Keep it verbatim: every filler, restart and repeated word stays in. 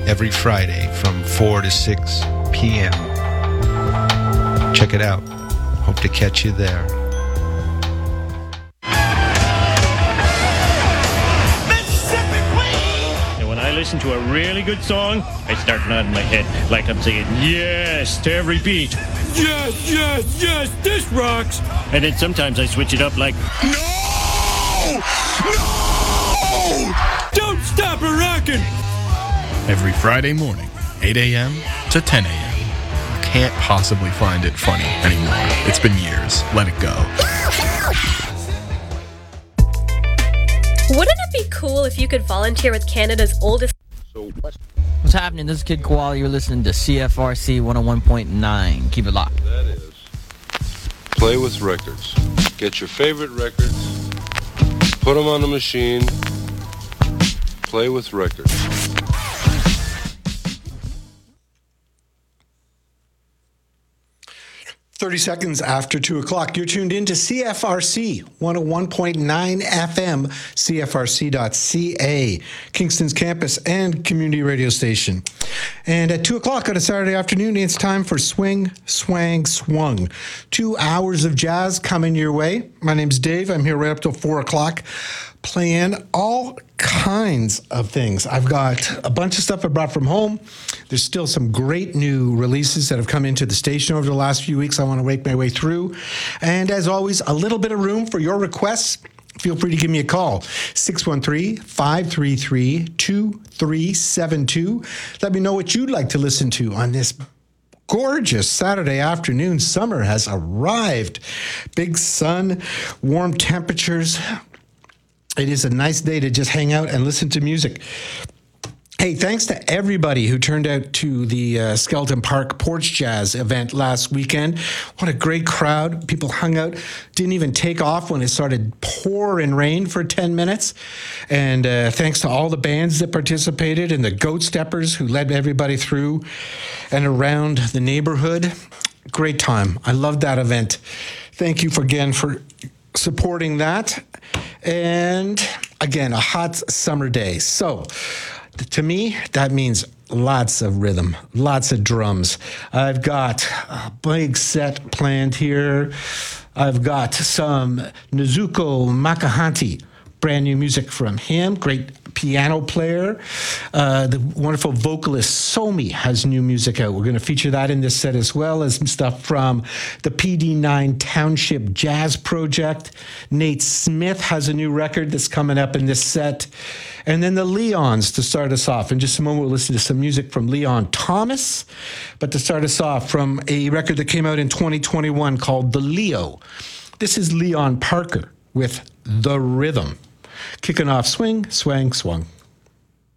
every Friday from four to six p.m. Check it out. Hope to catch you there. And when I listen to a really good song, I start nodding my head like I'm saying yes to every beat. Yes, yes, yes, this rocks. And then sometimes I switch it up like, no! No! Don't stop a rockin'! Every Friday morning, eight a.m. to ten a.m. Can't possibly find it funny anymore. It's been years. Let it go. Wouldn't it be cool if you could volunteer with Canada's oldest... What's happening? This is Kid Koala. You're listening to C F R C one oh one point nine. Keep it locked. That is Play with Records. Get your favorite records, put them on the machine, Play with Records. thirty seconds after two o'clock, you're tuned in to C F R C one oh one point nine F M, C F R C dot C A, Kingston's campus and community radio station. And at two o'clock on a Saturday afternoon, it's time for Swing, Swang, Swung. Two hours of jazz coming your way. My name's Dave. I'm here right up till four o'clock, playing all kinds of things. I've got a bunch of stuff I brought from home. There's still some great new releases that have come into the station over the last few weeks I want to make my way through. And as always, a little bit of room for your requests. Feel free to give me a call, six one three, five three three, two three seven two. Let me know what you'd like to listen to on this gorgeous Saturday afternoon. Summer has arrived. Big sun, warm temperatures. It is a nice day to just hang out and listen to music. Hey, thanks to everybody who turned out to the uh, Skeleton Park Porch Jazz event last weekend. What a great crowd. People hung out, didn't even take off when it started pouring rain for ten minutes. And uh, thanks to all the bands that participated and the Goat Steppers who led everybody through and around the neighborhood. Great time. I loved that event. Thank you for, again for supporting that. And again, a hot summer day. So to me, that means lots of rhythm, lots of drums. I've got a big set planned here. I've got some Nezuko Makahanti, brand new music from him, great piano player. Uh, the wonderful vocalist Somi has new music out. We're going to feature that in this set, as well as some stuff from the P D nine Township Jazz Project. Nate Smith has a new record that's coming up in this set. And then the Leons to start us off. In just a moment, we'll listen to some music from Leon Thomas. But to start us off, from a record that came out in twenty twenty-one called The Leo. This is Leon Parker with The Rhythm. Kicking off Swing, Swang, Swung.